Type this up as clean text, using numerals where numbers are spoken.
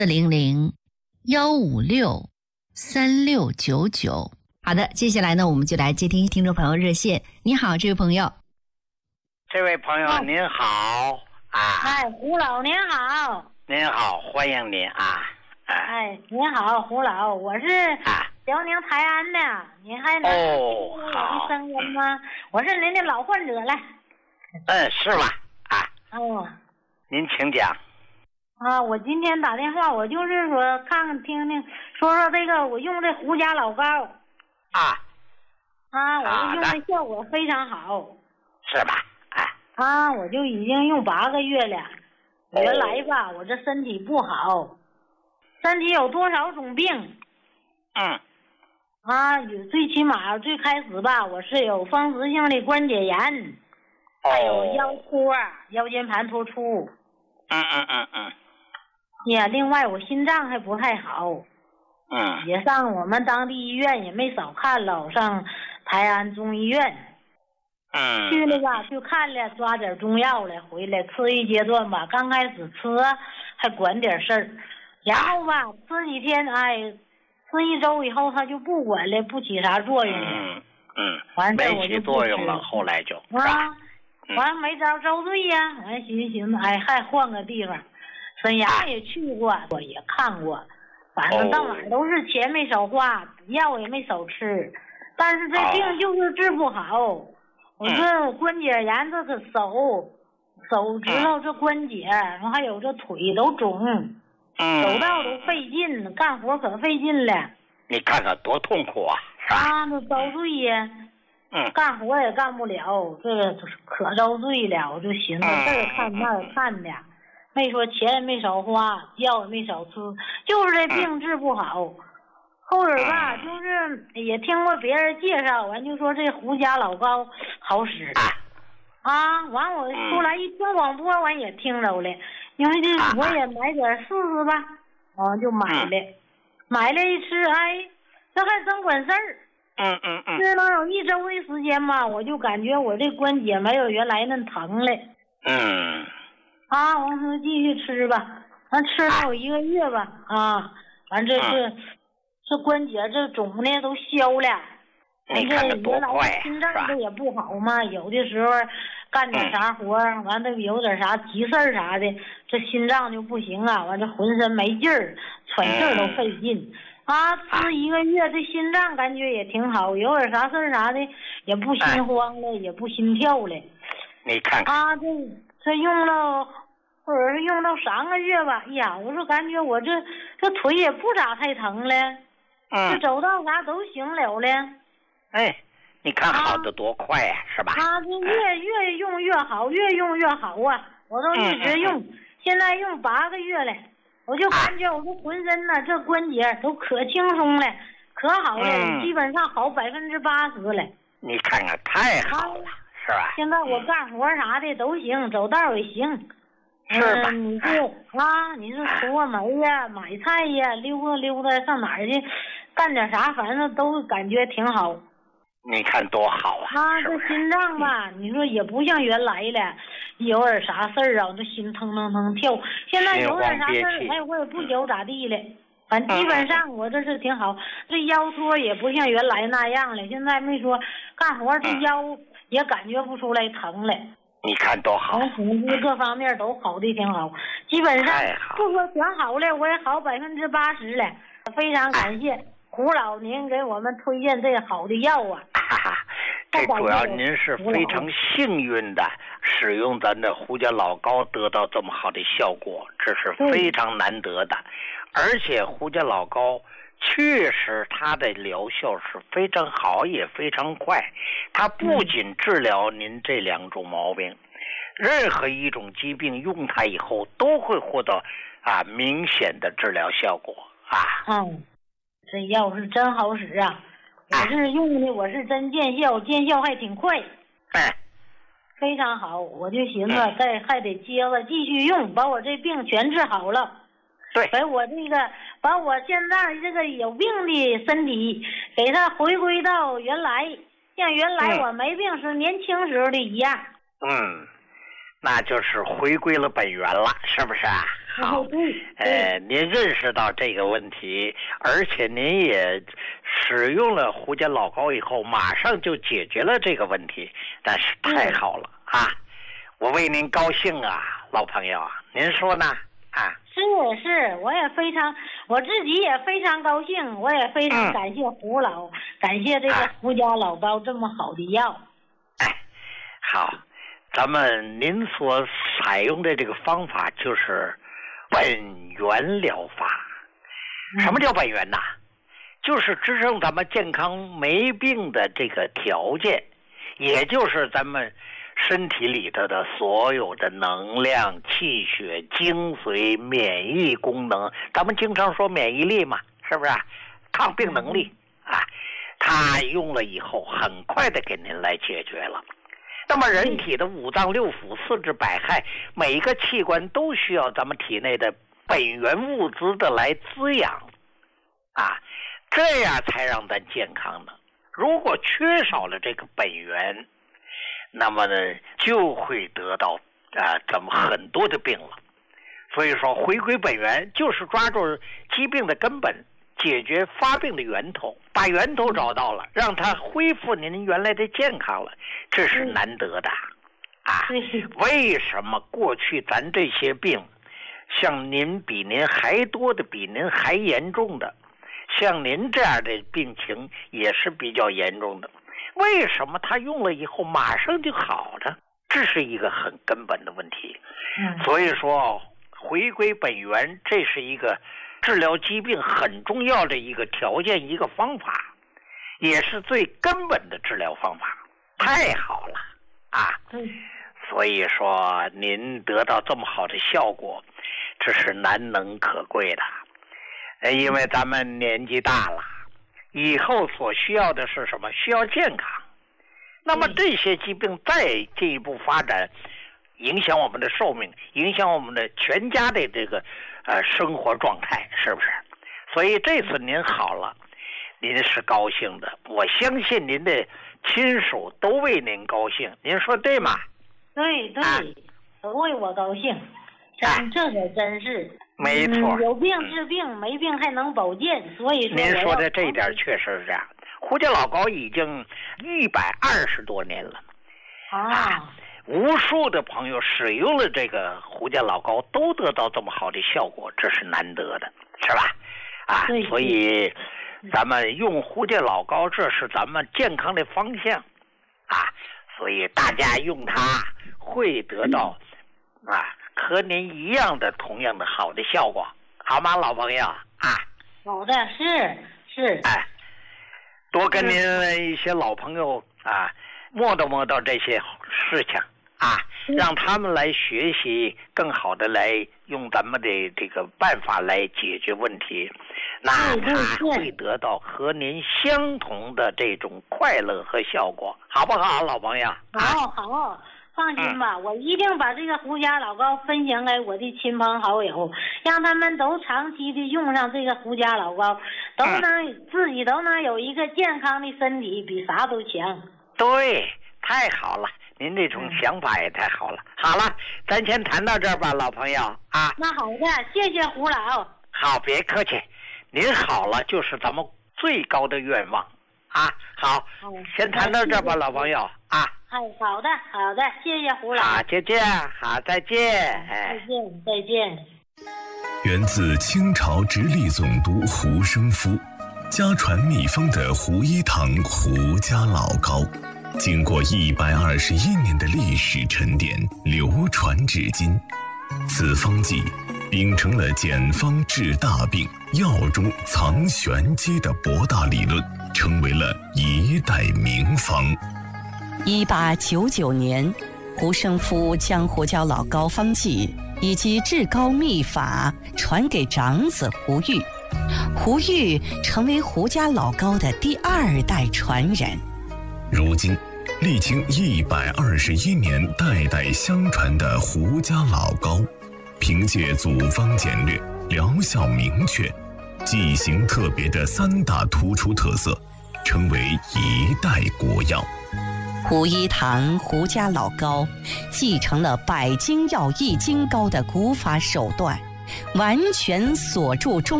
400-156-3699。 好的，接下来呢，我们就来接听众朋友热线。你好，这位朋友。 这位朋友您好啊！ 哎，胡老您好。 您好，欢迎您啊！ 哎，您好，胡老，我是辽宁台安的，您还能听我的声音吗？我是您的老患者了。 是吧？您请讲。 我今天打电话，我就是说看看听听，说说这个我用这胡家老膏。我就用的效果非常好。 是吧？ 我就已经用8个月了。原来吧，我这身体不好，身体有多少种病？有最起码最开始吧，我是有风湿性的关节炎，还有腰托、腰间盘突出。另外我心脏还不太好。也上我们当地医院也没少看了，上台安中医院。去了吧，去看了，抓点中药了，回来吃一阶段吧。刚开始吃还管点事儿，然后吧，吃几天，吃1周以后，他就不管了，不起啥作用了。完事我就不吃。没起作用了， 后来就完没招周岁呀，完寻思，还换个地方。沈阳也去过，我也看过，反正到哪儿都是钱没少花，药也没少吃，但是这病就是治不好。我这关节炎，这个手指头这关节，然后还有这腿都肿，走道都费劲，干活可费劲了。 你看看多痛苦啊，是吧？ 这遭罪呀。干活也干不了，这个可遭罪了。我就寻思这儿看那儿看的，没说钱也没少花，药也没少吃，就是这病治不好。后边吧，就是也听过别人介绍，完就说这胡家老膏好使。完我出来一听广播，完也听着了，因为这我也买点试试吧，就买了，买了一吃，这还真管事儿。吃能有1周的时间吧，我就感觉我这关节没有原来那疼了。我说继续吃吧，完吃了有1个月吧，完这关节这肿的都消了。 你看这多快呀！ 心脏这也不好嘛，有的时候干点啥活，完了有点啥急事儿啥的，这心脏就不行啊，完这浑身没劲儿，喘气儿都费劲。吃1个月，这心脏感觉也挺好，有点啥事儿啥的也不心慌了，也不心跳了。 你看看这用了，或者是用到3个月吧，我说感觉我这腿也不咋太疼了。这走道啥都行了了。 你看好的多快呀，是吧？ 这越用越好，越用越好啊！我都一直用，现在用8个月了，我就感觉我这浑身呢，这关节都可轻松了，可好了，基本上好80%了。 你看看，太好了，是吧？ 现在我干活啥的都行，走道也行。 是吧？ 你是出个门呀，买菜呀，溜达上哪儿去，干点啥，反正都感觉挺好。 你看多好啊！ 这心脏吧，你说也不像原来了，有点啥事儿这心腾腾腾跳。现在有点啥事儿，我也不觉咋地了。反正基本上我这是挺好，这腰托也不像原来那样了。现在没说干活这腰也感觉不出来疼了。 你看多好， 从各方面都好的挺好，基本上不说全好了，我也好80%了。非常感谢胡老您给我们推荐这好的药啊！ 这主要您是非常幸运的，使用咱的胡家老膏得到这么好的效果，这是非常难得的。而且胡家老膏确实它的疗效是非常好，也非常快。它不仅治疗您这2种毛病，任何一种疾病用它以后都会获得明显的治疗效果这药是真好使啊！我是用的，我是真见效，见效还挺快。非常好，我就寻思还得接着继续用，把我这病全治好了。 对， 把我现在这个有病的身体给它回归到原来，像原来我没病时年轻时候的一样。 那就是回归了本源了，是不是好，您认识到这个问题，而且您也使用了胡家老膏以后，马上就解决了这个问题，但是太好了啊！我为您高兴啊，老朋友啊，您说呢？啊， 是，我自己也非常高兴，我也非常感谢胡老，感谢这个胡家老膏这么好的药。 哎，好，您所采用的这个方法就是本源疗法。什么叫本源呐？就是支撑咱们健康没病的这个条件，也就是咱们身体里头的所有的能量、气血、精髓、免疫功能，咱们经常说免疫力嘛，是不是啊？抗病能力啊，它用了以后，很快的给您来解决了。那么人体的五脏六腑、四肢百骸，每一个器官都需要咱们体内的本源物质的来滋养啊，这样才让咱健康呢。如果缺少了这个本源，那么呢就会得到咱们很多的病了。所以说回归本源就是抓住疾病的根本，解决发病的源头，把源头找到了，让它恢复您原来的健康了，这是难得的啊。为什么过去咱这些病像您比您还多的，比您还严重的，像您这样的病情也是比较严重的，为什么他用了以后马上就好了？这是一个很根本的问题。所以说回归本源，这是一个治疗疾病很重要的一个条件，一个方法，也是最根本的治疗方法。太好了啊！所以说您得到这么好的效果，这是难能可贵的。因为咱们年纪大了，以后所需要的是什么？需要健康。那么这些疾病再进一步发展，影响我们的寿命，影响我们的全家的这个生活状态，是不是？所以这次您好了，您是高兴的，我相信您的亲属都为您高兴，您说对吗？ 对，都为我高兴，这可真是没错。 有病治病，没病还能保健，所以说您说的这一点确实是这样。胡家老膏已经120多年了无数的朋友使用了这个胡家老膏，都得到这么好的效果，这是难得的，是吧？所以咱们用胡家老膏，这是咱们健康的方向所以大家用它会得到和您一样的同样的好的效果，好吗，老朋友好的，是多跟您一些老朋友磨叨这些事情让他们来学习，更好的来用咱们的这个办法来解决问题，那他会得到和您相同的这种快乐和效果，好不好，老朋友？ 好，放心吧，我一定把这个胡家老膏分享给我的亲朋好友，让他们都长期的用上这个胡家老膏，自己都能有一个健康的身体，比啥都强。 对，太好了，您这种想法也太好了。好了，咱先谈到这儿吧，老朋友那好的，谢谢胡老。 好，别客气，您好了就是咱们最高的愿望好，先谈到这儿吧，老朋友好的，谢谢胡老。 好，再见。 再见。 源自清朝直隶总督胡生夫，家传秘方的胡一堂胡家老膏，经过121年的历史沉淀，流传至今。此方剂秉承了简方治大病、药中藏玄机的博大理论，成为了一代名方。 1899年，胡生夫将胡家老膏方剂以及治膏秘法传给长子胡玉，胡玉成为胡家老膏的第2代传人。 如今历经121年代代相传的胡家老膏，凭借组方简略、疗效明确、剂型特别的3大突出特色，成为一代国药。 胡一堂胡家老膏继承了百金药易筋膏的古法手段， 完全锁住中